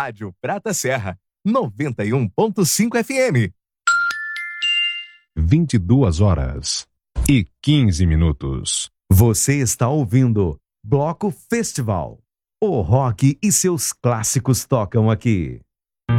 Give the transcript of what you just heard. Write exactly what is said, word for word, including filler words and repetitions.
Rádio Prata Serra, noventa e um ponto cinco F M. vinte e duas horas e quinze minutos. Você está ouvindo Bloco Festival. O rock e seus clássicos tocam aqui.